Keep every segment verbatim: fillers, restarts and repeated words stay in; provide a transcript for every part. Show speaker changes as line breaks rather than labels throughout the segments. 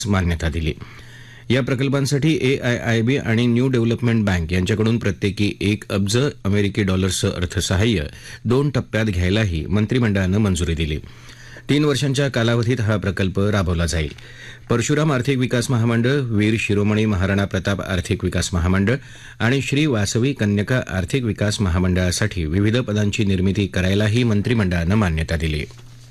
मान्यता दिली. या प्रकल्पांसाठी एआयआयबी आणि न्यू डेव्हलपमेंट बँक यांच्याकडून प्रत्येकी एक अब्ज अमेरिकी डॉलर्सचं अर्थसहाय्य दोन टप्प्यात घ्यायलाही मंत्रिमंडळानं मंजुरी दिली. तीन वर्षांच्या कालावधीत हा प्रकल्प राबवला जाईल. परशुराम आर्थिक विकास महामंडळ, वीर शिरोमणी महाराणा प्रताप आर्थिक विकास महामंडळ आणि श्री वासवी कन्यका आर्थिक विकास महामंडळासाठी विविध पदांची निर्मिती करायलाही मंत्रिमंडळानं मान्यता दिली.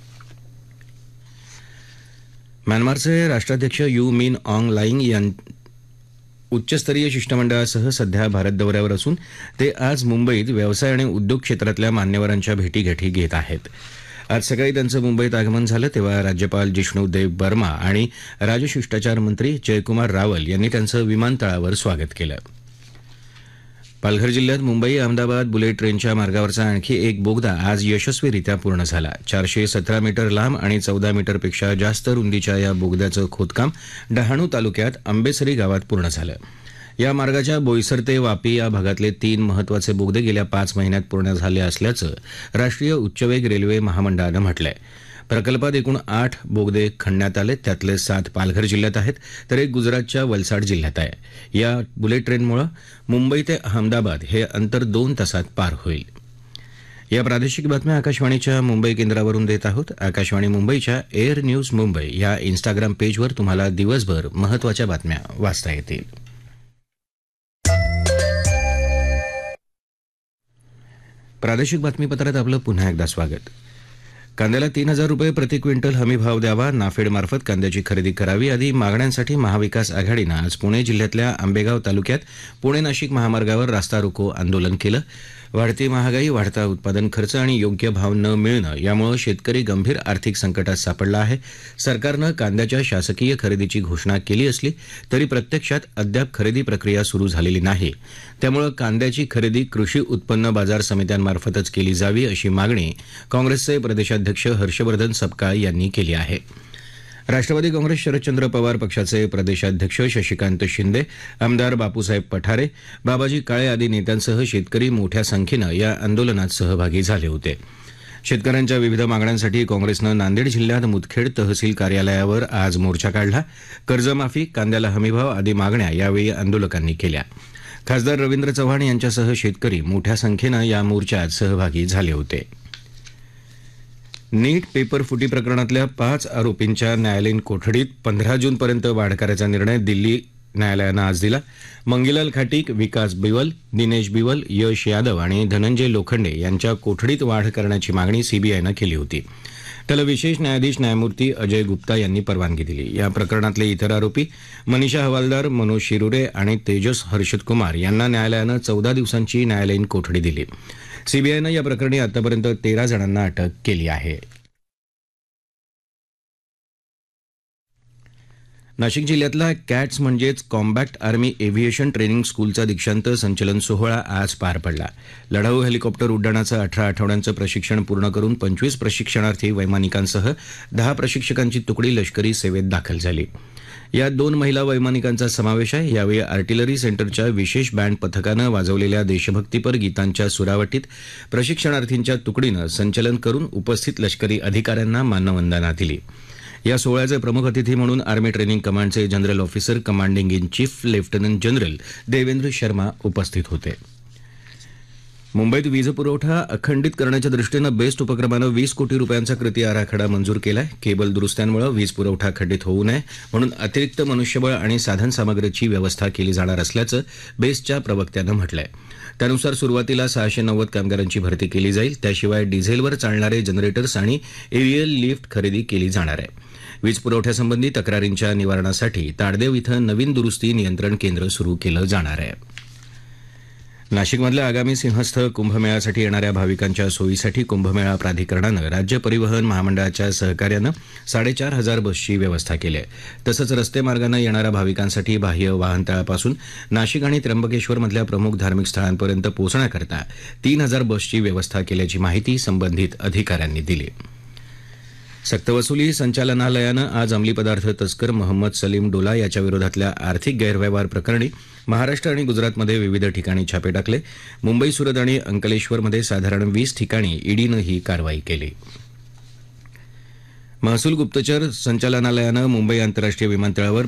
म्यानमारचे राष्ट्राध्यक्ष यू मिन ऑंग लाईंग या उच्चस्तरीय शिष्टमंडळासह सध्या भारत दौऱ्यावर असून ते आज मुंबईत व्यवसाय आणि उद्योग क्षेत्रातल्या मान्यवरांच्या भेटीगाठी घेत आहेत. आज सकाळी त्यांचं मुंबईत आगमन झालं तेव्हा राज्यपाल जिष्णू देव बर्मा आणि राजशिष्टाचार मंत्री जयकुमार रावल यांनी त्यांचं विमानतळावर स्वागत केलं. पालघर जिल्ह्यात मुंबई अहमदाबाद बुलेट ट्रेनच्या मार्गावरचा आणखी एक बोगदा आज यशस्वीरित्या पूर्ण झाला. चारशे सतरा मीटर लांब आणि चौदा मीटरपेक्षा जास्त रुंदीच्या या बोगद्याचं खोदकाम डहाणू तालुक्यात आंबेसरी गावात पूर्ण झालं. या मार्गाच्या बोईसर ते वापी या भागातले तीन महत्वाचे बोगदे गेल्या पाच महिन्यात पूर्ण झाले असल्याचं राष्ट्रीय उच्चवेग रेल्वे महामंडळानं म्हटलंय. प्रकल्पात एकूण आठ बोगदे खणण्यात आले, त्यातले सात पालघर जिल्ह्यात आहेत तर एक गुजरातच्या वलसाड जिल्ह्यात आहे. या बुलेट ट्रेनमुळे मुंबई ते अहमदाबाद हे अंतर दोन तासात पार होईल. या प्रादेशिक बातम्या आकाशवाणीच्या मुंबई केंद्रावरून देत आहोत. आकाशवाणी मुंबईच्या एअर न्यूज मुंबई या इन्स्टाग्राम पेजवर तुम्हाला दिवसभर महत्वाच्या बातम्या वाचता येतील. प्रादेशिक बातमीपत्रात आपलं पुन्हा एकदा स्वागत. कांद्याला तीन हजार रुपये प्रति क्विंटल हमी भाव द्यावा, नाफेडमार्फत कांद्याची खरेदी करावी आदी मागण्यांसाठी महाविकास आघाडीनं आज पुणे जिल्ह्यातल्या आंबेगाव तालुक्यात पुणे नाशिक महामार्गावर रास्ता रोको आंदोलन केलं. वाढती महागाई, वाढता उत्पादन खर्च आणि योग्य भाव न मिळणं यामुळे शेतकरी गंभीर आर्थिक संकटात सापडला आहे. सरकारनं कांद्याच्या शासकीय खरेदीची घोषणा केली असली तरी प्रत्यक्षात अद्याप खरेदी प्रक्रिया सुरू झालेली नाही. त्यामुळे कांद्याची खरेदी कृषी उत्पन्न बाजार समित्यांमार्फतच केली जावी अशी मागणी काँग्रेसचे प्रदेशाध्यक्ष हर्षवर्धन सपकाळ यांनी केली आहे. राष्ट्रवादी काँग्रेस शरदचंद्र पवार पक्षाचे प्रदेशाध्यक्ष शशिकांत शिंदे, आमदार बापूसाहेब पठारे, बाबाजी काळे आदी नेत्यांसह शेतकरी मोठ्या संख्येनं या आंदोलनात सहभागी झाले होते. शेतकऱ्यांच्या विविध मागण्यांसाठी काँग्रेसनं नांदेड जिल्ह्यात मुदखेड तहसील कार्यालयावर आज मोर्चा काढला. कर्जमाफी, कांद्याला हमीभाव आदी मागण्या यावेळी आंदोलकांनी केल्या. खासदार रवींद्र चव्हाण यांच्यासह शेतकरी मोठ्या संख्येनं या मोर्चात सहभागी झाले होते. नीट पेपर फुटी प्रकरणातल्या पाच आरोपींच्या न्यायालयीन कोठडीत पंधरा जूनपर्यंत वाढ करायचा निर्णय दिल्ली न्यायालयानं आज दिला. मंगीलाल खाटीक, विकास बिवल, दिनेश बिवल, यश यादव आणि धनंजय लोखंडे यांच्या कोठडीत वाढ करण्याची मागणी सीबीआयनं केली होती. त्याला विशेष न्यायाधीश न्यायमूर्ती अजय गुप्ता यांनी परवानगी दिली. या प्रकरणातले इतर आरोपी मनीषा हवालदार, मनोज शिरुरे आणि तेजस हर्षद कुमार यांना न्यायालयानं चौदा दिवसांची न्यायालयीन कोठडी दिली. सीबीआयनं या प्रकरणी आतापर्यंत तेरा जणांना अटक केली आहे. नाशिक जिल्ह्यातला कॅट्स म्हणजेच कॉम्बॅक्ट आर्मी एव्हिएशन ट्रेनिंग स्कूलचा दीक्षांत संचलन सोहळा आज पार पडला. लढाऊ हेलिकॉप्टर उड्डाणाचं अठरा आठवड्यांचं प्रशिक्षण पूर्ण करून पंचवीस प्रशिक्षणार्थी वैमानिकांसह दहा प्रशिक्षकांची तुकडी लष्करी सेवेत दाखल झाली. यात दोन महिला वैमानिकांचा समावेश आहे. यावेळी आर्टिलरी सेंटरच्या विशेष बँड पथकानं वाजवलेल्या देशभक्तीपर गीतांच्या सुरावटीत प्रशिक्षणार्थींच्या तुकडीनं संचलन करून उपस्थित लष्करी अधिकाऱ्यांना मानवंदना दिली. या सोहळ्याचे प्रमुख अतिथी म्हणून आर्मी ट्रेनिंग कमांडचे general officer commanding in chief lieutenant general Devendra Sharma उपस्थित होते. मुंबईत वीज पुरवठा अखंडित करण्याच्या दृष्टीनं बेस्ट उपक्रमानं वीस कोटी रुपयांचा कृती आराखडा मंजूर केलाय. केबल दुरुस्त्यांमुळे वीज पुरवठा खंडित होऊ नये म्हणून अतिरिक्त मनुष्यबळ आणि साधनसामग्रीची व्यवस्था केली जाणार असल्याचं बेस्टच्या प्रवक्त्यानं म्हटलंय. त्यानुसार सुरुवातीला सहाशे नव्वद कामगारांची भरती केली जाईल. त्याशिवाय डिझेलवर चालणारे जनरेटर्स आणि एरियल लिफ्ट खरेदी केली जाणार आहे. वीज पुरवठ्यासंबंधी तक्रारींच्या निवारणासाठी ताडदेव इथं नवीन दुरुस्ती नियंत्रण केंद्र सुरू केलं जाणार आहे. नाशिकमधल्या आगामी सिंहस्थ कुंभमेळ्यासाठी येणाऱ्या भाविकांच्या सोयीसाठी कुंभमेळा प्राधिकरणानं राज्य परिवहन महामंडळाच्या सहकार्यानं साडेचार हजार बसची व्यवस्था केली आहे. तसंच रस्ते मार्गानं येणाऱ्या भाविकांसाठी बाह्य वाहनतळापासून नाशिक आणि त्र्यंबकेश्वरमधल्या प्रमुख धार्मिक स्थळांपर्यंत पोहोचण्याकरता तीन हजार बसची व्यवस्था केल्याची माहिती संबंधित अधिकाऱ्यांनी दिली. सक्तवसुली संचालनालयानं आज अंमली पदार्थ तस्कर मोहम्मद सलीम डोला याच्या विरोधातल्या आर्थिक गैरव्यवहार प्रकरणी महाराष्ट्र आणि गुजरातमध्ये विविध ठिकाणी छापे टाकले. मुंबई, सुरत आणि अंकलेश्वरमध्ये साधारण वीस ठिकाणी ईडीनं ही कारवाई केली. महसूल गुप्तचर संचालनालयानं मुंबई आंतरराष्ट्रीय विमानतळावर